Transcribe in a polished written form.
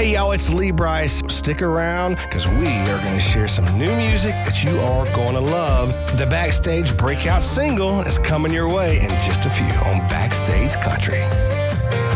Hey, y'all, it's Lee Brice. Stick around because we are going to share some new music that you are going to love. The Backstage breakout single is coming your way in just a few on Backstage Country.